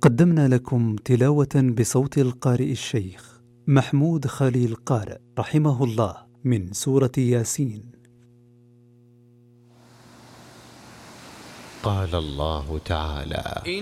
قدمنا لكم تلاوة بصوت القارئ الشيخ محمود خليل قارئ رحمه الله من سورة ياسين. قال الله تعالى: